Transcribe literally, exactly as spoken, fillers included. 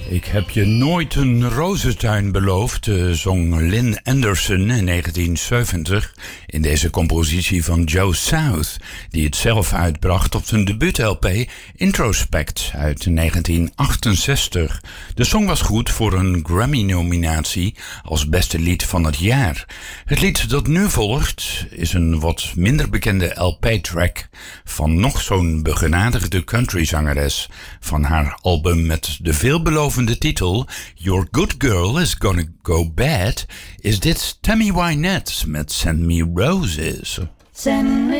Ik heb je nooit een rozentuin beloofd, zong Lynn Anderson in negentien zeventig in deze compositie van Joe South, die het zelf uitbracht op zijn debuut-L P Introspect uit negentien achtenzestig. De song was goed voor een Grammy-nominatie als beste lied van het jaar. Het lied dat nu volgt is een wat minder bekende L P-track van nog zo'n begenadigde countryzangeres. Van haar album met de veelbelovende titel Your Good Girl Is Gonna Go Bad is dit Tammy Wynette met Send Me Roses. Send me